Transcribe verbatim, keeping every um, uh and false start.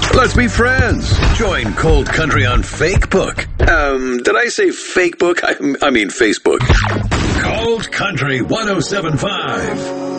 Let's be friends. Join Cold Country on Fakebook. Um, did I say Fakebook? I, I mean Facebook. Cold Country one oh seven point five.